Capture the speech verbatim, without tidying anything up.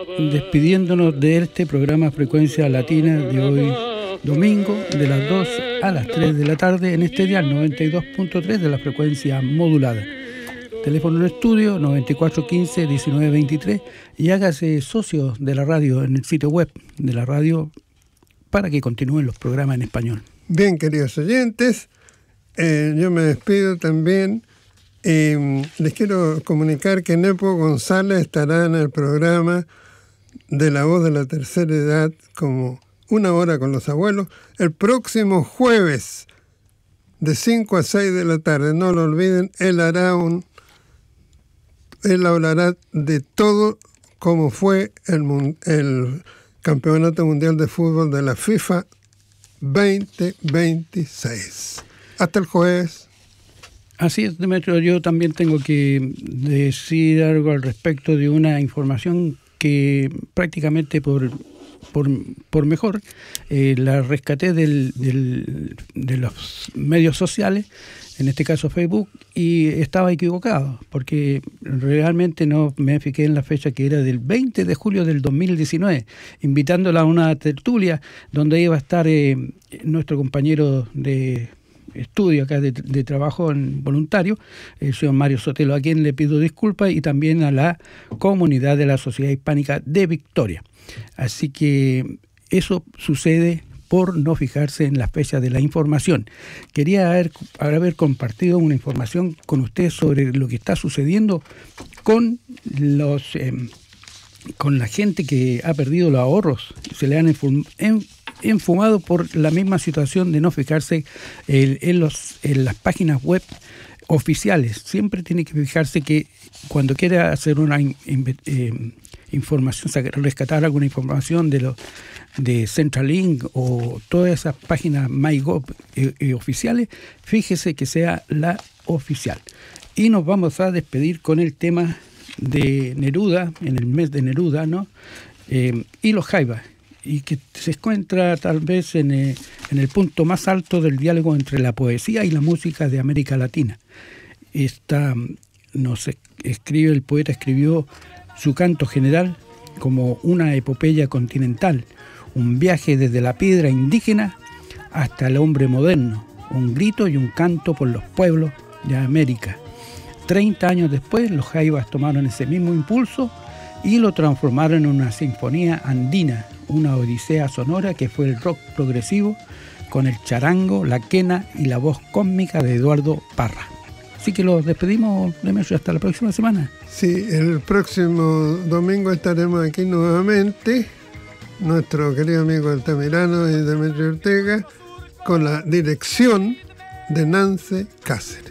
despidiéndonos de este programa Frecuencia Latina de hoy domingo, de las dos a las tres de la tarde, en este dial noventa y dos punto tres de la frecuencia modulada. Teléfono en estudio noventa y cuatro quince diecinueve veintitrés, y hágase socio de la radio en el sitio web de la radio para que continúen los programas en español. Bien, queridos oyentes, eh, yo me despido también. Eh, les quiero comunicar que Nepo González estará en el programa de La Voz de la Tercera Edad, como Una Hora con los Abuelos, el próximo jueves de cinco a seis de la tarde. No lo olviden, él hará un él hablará de todo como fue el, el Campeonato Mundial de Fútbol de la FIFA veinte veintiséis. Hasta el jueves. Así es, Demetrio, yo también tengo que decir algo al respecto de una información que prácticamente por, por, por mejor eh, la rescaté del, del, de los medios sociales, en este caso Facebook, y estaba equivocado, porque realmente no me fijé en la fecha, que era del veinte de julio del dos mil diecinueve, invitándola a una tertulia donde iba a estar eh, nuestro compañero de estudio acá de, de trabajo en voluntario, el señor Mario Sotelo, a quien le pido disculpas, y también a la comunidad de la Sociedad Hispánica de Victoria. Así que eso sucede por no fijarse en las fechas de la información. Quería haber, haber compartido una información con ustedes sobre lo que está sucediendo con los eh, con la gente que ha perdido los ahorros. Se le han enfum, en, enfumado por la misma situación de no fijarse en, en, los, en las páginas web oficiales. Siempre tiene que fijarse que cuando quiera hacer una eh, información, rescatar alguna información de los de Centralink o todas esas páginas MyGov eh, eh, oficiales, fíjese que sea la oficial. Y nos vamos a despedir con el tema de Neruda, en el mes de Neruda, ¿no? Eh, y los jaivas, y que se encuentra tal vez en, eh, en el punto más alto del diálogo entre la poesía y la música de América Latina. Esta, nos escribe, el poeta escribió su canto general como una epopeya continental, un viaje desde la piedra indígena hasta el hombre moderno, un grito y un canto por los pueblos de América. Treinta años después, los jaivas tomaron ese mismo impulso y lo transformaron en una sinfonía andina, una odisea sonora que fue el rock progresivo, con el charango, la quena y la voz cósmica de Eduardo Parra. Así que los despedimos, Demetrio, hasta la próxima semana. Sí, el próximo domingo estaremos aquí nuevamente, nuestro querido amigo Altamirano y Demetrio Ortega, con la dirección de Nance Cáceres.